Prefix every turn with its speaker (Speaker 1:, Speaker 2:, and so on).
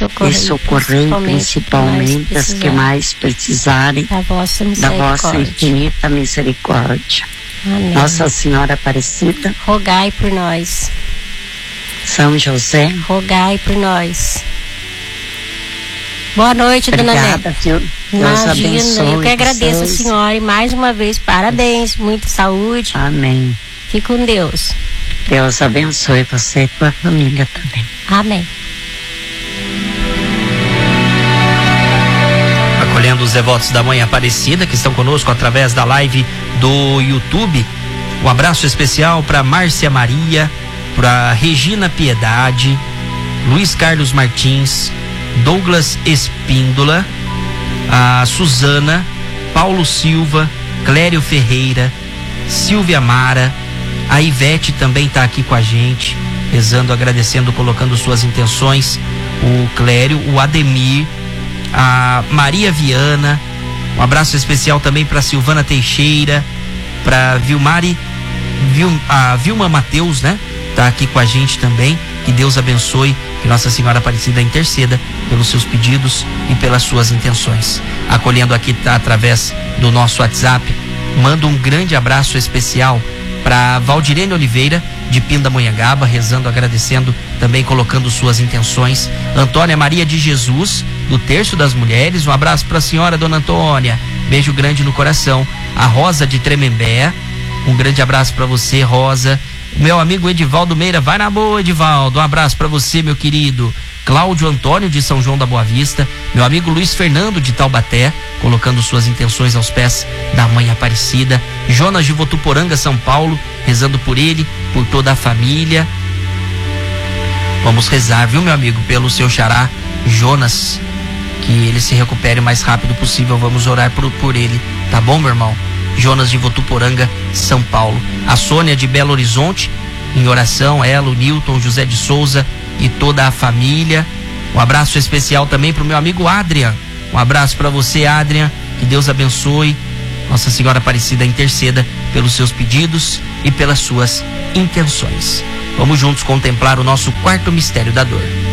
Speaker 1: e socorrei principalmente as que mais precisarem da vossa infinita misericórdia.
Speaker 2: Amém.
Speaker 1: Nossa Senhora Aparecida,
Speaker 2: rogai por nós.
Speaker 1: São José,
Speaker 2: rogai por nós. Boa noite, Dona Neta. Imagina, eu que agradeço vocês. A senhora, e mais uma vez, parabéns, muita saúde.
Speaker 1: Amém.
Speaker 2: Fique com Deus.
Speaker 1: Deus abençoe você e tua família também.
Speaker 2: Amém.
Speaker 3: Acolhendo os devotos da Mãe Aparecida que estão conosco através da live do YouTube. Um abraço especial para Márcia Maria, para Regina Piedade, Luiz Carlos Martins, Douglas Espíndola, a Suzana, Paulo Silva, Clério Ferreira, Silvia Mara, a Ivete também está aqui com a gente, rezando, agradecendo, colocando suas intenções, o Clério, o Ademir, a Maria Viana, um abraço especial também para Silvana Teixeira, para a Vilma Mateus, né? Tá aqui com a gente também. Que Deus abençoe, que Nossa Senhora Aparecida interceda pelos seus pedidos e pelas suas intenções. Acolhendo aqui através do nosso WhatsApp, mando um grande abraço especial para Valdirene Oliveira, de Pindamonhangaba, rezando, agradecendo, também colocando suas intenções. Antônia Maria de Jesus, do Terço das Mulheres, um abraço para a senhora, Dona Antônia, beijo grande no coração. A Rosa de Tremembé, um grande abraço para você, Rosa. Meu amigo Edivaldo Meira, vai na boa, Edivaldo, um abraço para você, meu querido. Cláudio Antônio, de São João da Boa Vista, meu amigo Luiz Fernando, de Taubaté, colocando suas intenções aos pés da Mãe Aparecida. Jonas de Votuporanga, São Paulo, rezando por ele, por toda a família. Vamos rezar, viu, meu amigo, pelo seu xará Jonas, que ele se recupere o mais rápido possível. Vamos orar por ele, tá bom, meu irmão? Jonas de Votuporanga, São Paulo. A Sônia de Belo Horizonte, em oração, ela, o Newton, José de Souza e toda a família. Um abraço especial também para o meu amigo Adrian. Um abraço para você, Adrian, que Deus abençoe. Nossa Senhora Aparecida interceda pelos seus pedidos e pelas suas intenções. Vamos juntos contemplar o nosso quarto mistério da dor.